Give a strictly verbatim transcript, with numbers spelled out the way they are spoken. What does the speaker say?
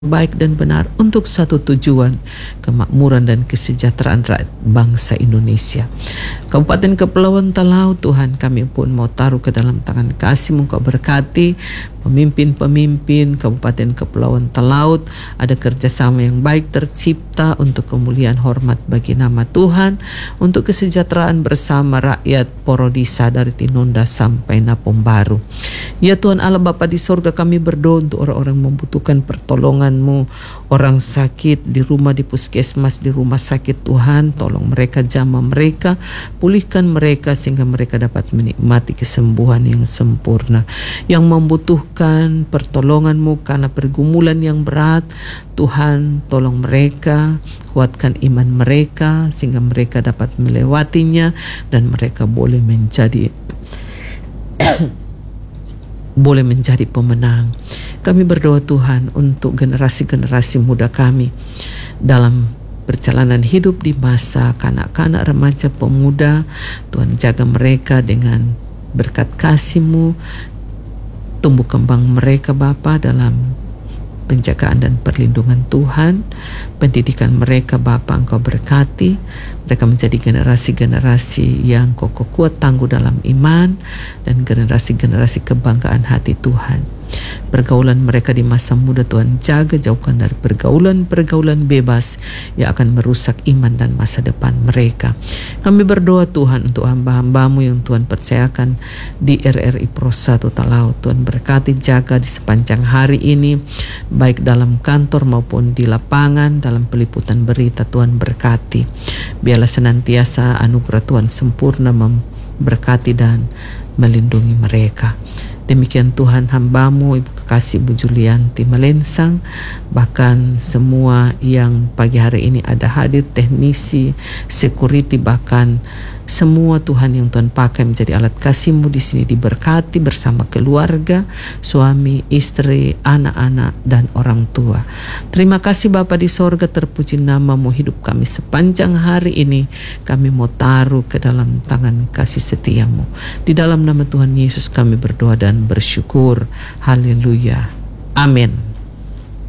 baik dan benar untuk satu tujuan, kemakmuran dan kesejahteraan rakyat bangsa Indonesia. Kabupaten Kepulauan Talaut, Tuhan, kami pun mau taruh ke dalam tangan kasih-Mu. Engkau berkati pemimpin-pemimpin Kabupaten Kepulauan Talaut, ada kerjasama yang baik tercipta untuk kemuliaan hormat bagi nama Tuhan, untuk kesejahteraan bersama rakyat Porodisa dari Tinonda sampai Napom Baru. Ya Tuhan Allah Bapa di sorga, kami berdoa untuk orang-orang membutuhkan pertolongan-Mu, orang sakit di rumah, di puskesmas, di rumah sakit. Tuhan, tolong mereka, jamah mereka, pulihkan mereka sehingga mereka dapat menikmati kesembuhan yang sempurna. Yang membutuhkan pertolongan-Mu karena pergumulan yang berat, Tuhan tolong mereka, kuatkan iman mereka sehingga mereka dapat melewatinya dan mereka boleh menjadi boleh menjadi pemenang. Kami berdoa Tuhan untuk generasi-generasi muda kami dalam perjalanan hidup di masa kanak-kanak, remaja, pemuda. Tuhan, jaga mereka dengan berkat kasih-Mu, tumbuh kembang mereka Bapa dalam penjagaan dan perlindungan Tuhan. Pendidikan mereka Bapa Engkau berkati, mereka menjadi generasi-generasi yang kokoh kuat, tangguh dalam iman, dan generasi-generasi kebanggaan hati Tuhan. Pergaulan mereka di masa muda Tuhan jaga, jauhkan dari pergaulan-pergaulan bebas yang akan merusak iman dan masa depan mereka. Kami berdoa Tuhan untuk hamba-hamba-Mu yang Tuhan percayakan di R R I Pro satu Talaut. Tuhan berkati, jaga di sepanjang hari ini, baik dalam kantor maupun di lapangan, dalam peliputan berita. Tuhan berkati, biarlah senantiasa anugerah Tuhan sempurna memberkati dan melindungi mereka. Demikian Tuhan, hamba-Mu Ibu Kekasih Ibu Julianti Melensang, bahkan semua yang pagi hari ini ada hadir, teknisi, security, bahkan semua Tuhan yang Tuhan pakai menjadi alat kasih-Mu di sini diberkati bersama keluarga, suami, istri, anak-anak, dan orang tua. Terima kasih Bapa di sorga, terpuji nama-Mu. Hidup kami sepanjang hari ini kami mau taruh ke dalam tangan kasih setia-Mu. Di dalam nama Tuhan Yesus kami berdoa dan bersyukur. Haleluya. Amin.